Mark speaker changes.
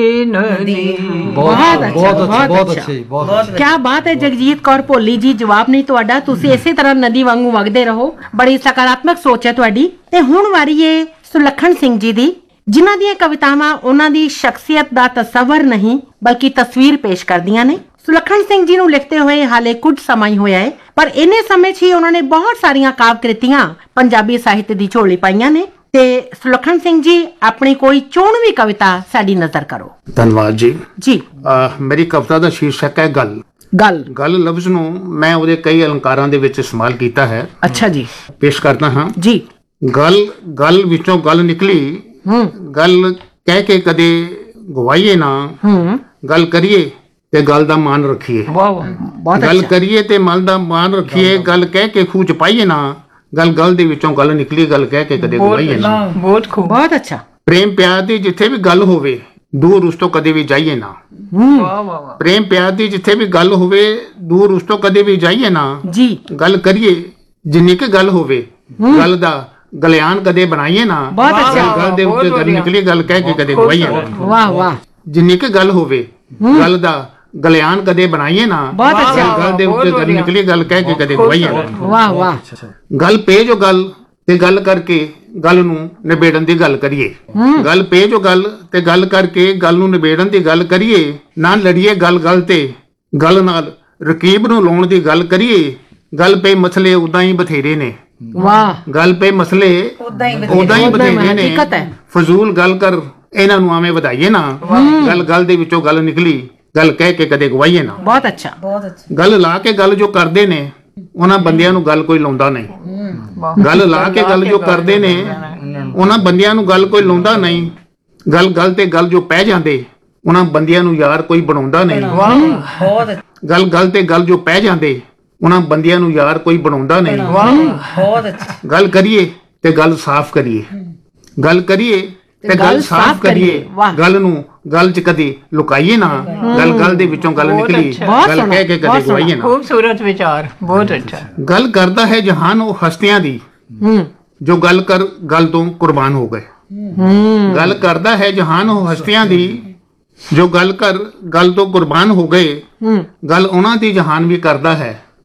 Speaker 1: क्या बात है जगजीत कौर भोली जी, जवाब नहीं तुहाडा। तुसीं इसे तरह नदी वांगू वगदे रहो, बड़ी सकारात्मक सोच है तुहाडी। ते हुण वारी है सुलखन सिंह जी दी, जिन्हां दी कवितावां उन्हां दी शख्सियत दा तस्वर नहीं बल्कि तस्वीर पेश करदियां ने। सुलखन सिंह जी नूं लिखते हुए हाले कुछ समा ही होया है, पर इन्ने समय ही उन्होंने बहुत सारियां काव्य कृतियां पंजाबी साहित्य दी झोली पाईयां ने। ते सुलखन सिंह जी अपनी कोई चोणवी कविता साडी नजर करो।
Speaker 2: धन्यवाद जी।
Speaker 1: जी
Speaker 2: मेरी कविता ਦਾ शीर्षक है गल। गल लफ्ज ਨੂੰ मैं ਉਹਦੇ ਕਈ ਅਲੰਕਾਰਾਂ ਦੇ ਵਿੱਚ ਇਸਤੇਮਾਲ ਕੀਤਾ ਹੈ।
Speaker 1: अच्छा जी,
Speaker 2: ਪੇਸ਼ ਕਰਦਾ ਹਾਂ
Speaker 1: जी।
Speaker 2: ਗੱਲ ਵਿੱਚੋਂ ਗੱਲ ਨਿਕਲੀ, ਗੱਲ ਕਹਿ ਕੇ ਕਦੇ ਗਵਾਈਏ ਨਾ, ਗੱਲ ਕਰੀਏ ਤੇ ਗੱਲ ਦਾ ਮਾਨ ਰੱਖੀਏ। ਗੱਲ ਕਰੀਏ ਤੇ ਮਨ ਦਾ ਮਾਨ ਰੱਖੀਏ, ਗੱਲ ਕਹਿ ਕੇ ਖੂਹ ਚ ਪਾਈਏ ਨਾ, ਗੱਲ ਦੇ ਵਿੱਚੋਂ ਗੱਲ ਨਿਕਲੀ, ਗੱਲ ਕਹਿ ਕੇ ਕਦੇ ਗਵਾਈਏ ਨਾ।
Speaker 1: बहुत खूब, बहुत अच्छा।
Speaker 2: ਪ੍ਰੇਮ ਪਿਆਰ ਦੀ ਜਿੱਥੇ ਵੀ ਗੱਲ ਹੋਵੇ, ਦੂਰ ਉਸ ਤੋਂ ਕਦੇ ਵੀ ਜਾਈਏ ਨਾ। ਪ੍ਰੇਮ ਪਿਆਰ ਦੀ ਜਿੱਥੇ ਵੀ ਗੱਲ ਹੋਵੇ, ਦੂਰ ਉਸ ਤੋਂ ਕਦੇ ਵੀ ਜਾਈਏ ਨਾ।
Speaker 1: जी
Speaker 2: ਗੱਲ ਕਰੀਏ ਜਿੰਨੀ ਕਿ ਗੱਲ ਹੋਵੇ, ਗੱਲ ਦਾ ਗਲਿਆਣ ਕਦੇ ਬਣਾਈਏ ਨਾ। ਗੱਲ ਦੇ ਉੱਤੇ ਗੱਲ ਨਿਕਲੀ, ਗੱਲ ਕਹਿ ਕੇ ਕਦੇ ਗਵਾਈਏ ਨਾ।
Speaker 1: वाह वाह,
Speaker 2: ਜਿੰਨੀ ਕਿ ਗੱਲ ਹੋਵੇ, ਗੱਲ ਦਾ ਗਲਿਆਣ ਕਦੇ ਬਣਾਈਏ ਨਾ। ਗੱਲ ਦੇ ਉੱਤੇ ਗੱਲ ਨਿਕਲੀ, ਗੱਲ ਕਹਿ ਕੇ ਕਦੇ ਗਵਾਈਏ ਨਾ।
Speaker 1: वाह वाह।
Speaker 2: ਗੱਲ ਪੇ ਜੋ ਗੱਲ ਤੇ ਗੱਲ ਕਰਕੇ ਗੱਲ ਨੂੰ ਨਿਬੇੜਨ ਦੀ ਗੱਲ ਕਰੀਏ। ਗੱਲ ਪੇ ਜੋ ਗੱਲ ਤੇ ਗੱਲ ਕਰਕੇ ਗੱਲ ਨੂੰ ਨਿਬੇੜਨ ਦੀ ਗੱਲ ਕਰੀਏ। ਨਾ ਲੜੀਏ ਗੱਲ ਤੇ, ਗੱਲ ਨਾਲ ਰਕੀਬ ਨੂੰ ਲਾਉਣ ਦੀ ਗੱਲ ਕਰੀਏ। ਗੱਲ ਪੇ ਮਸਲੇ ਉਦਾਂ ਹੀ ਬਥੇਰੇ ਨੇ।
Speaker 1: वाह,
Speaker 2: ਗੱਲ ਪੇ ਮਸਲੇ ਉਦਾਂ ਹੀ ਬਥੇਰੇ ਨੇ।
Speaker 1: ਹਕੀਕਤ ਹੈ।
Speaker 2: ਫਜ਼ੂਲ ਗੱਲ ਕਰ ਇਹਨਾਂ ਨੂੰ ਆਵੇਂ ਵਧਾਈਏ ਨਾ। ਗੱਲ ਦੇ ਵਿੱਚੋਂ ਗੱਲ ਨਿਕਲੀ, ਗੱਲ ਕਹਿ ਕੇ ਕਦੇ ਗਵਾਈਏ ਨਾ।
Speaker 1: बहुत अच्छा, बहुत अच्छा।
Speaker 2: ਗੱਲ ਲਾ ਕੇ ਗੱਲ ਜੋ ਕਰਦੇ ਨੇ, ਉਹਨਾਂ ਬੰਦਿਆਂ ਨੂੰ ਗੱਲ ਕੋਈ ਲਾਉਂਦਾ ਨਹੀਂ। ਗੱਲ ਲਾ ਕੇ ਗੱਲ ਜੋ ਕਰਦੇ ਨੇ, ਉਹਨਾਂ ਬੰਦਿਆਂ ਨੂੰ ਗੱਲ ਕੋਈ ਲਾਉਂਦਾ ਨਹੀਂ। ਗੱਲ ਤੇ ਗੱਲ ਜੋ ਪੈ ਜਾਂਦੇ, ਉਹਨਾਂ ਬੰਦਿਆਂ ਨੂੰ ਯਾਰ ਕੋਈ ਬਣਾਉਂਦਾ ਨਹੀਂ। ਗੱਲ ਤੇ ਗੱਲ ਜੋ ਪੈ ਜਾਂਦੇ, ਉਹਨਾਂ ਬੰਦਿਆਂ ਨੂੰ ਯਾਰ ਕੋਈ ਬਣਾਉਂਦਾ ਨਹੀਂ। ਗੱਲ ਕਰੀਏ ਤੇ ਗੱਲ ਸਾਫ਼ ਕਰੀਏ। ਗੱਲ ਕਰੀਏ ਤੇ ਗੱਲ ਸਾਫ਼ ਕਰੀਏ। ਗੱਲ ਨੂੰ ਗੱਲ ਚ ਕਦੇ ਲੁਕਾਈਏ ਨਾ। ਗੱਲ ਦੇ ਵਿੱਚੋਂ ਗੱਲ ਨਿਕਲੀ, ਗੱਲ ਕਹਿ ਕੇ ਕਦੇ ਗਵਾਈਏ ਨਾ।
Speaker 3: खूबसूरत विचार, बहुत अच्छा।
Speaker 2: ਗੱਲ ਕਰਦਾ ਹੈ ਜਹਾਨ ਉਹ ਹਸਤੀਆਂ ਦੀ, ਜੋ ਗੱਲ ਕਰ ਗੱਲ ਤੋਂ ਕੁਰਬਾਨ ਹੋ ਗਏ। ਗੱਲ ਕਰਦਾ ਹੈ ਜਹਾਨ ਉਹ ਹਸਤੀਆਂ ਦੀ, ਜੋ ਗੱਲ ਕਰ ਗੱਲ ਤੋਂ ਕੁਰਬਾਨ ਹੋ ਗਏ। ਗੱਲ ਉਹਨਾਂ ਦੀ ਜਹਾਨ ਵੀ ਕਰਦਾ ਹੈ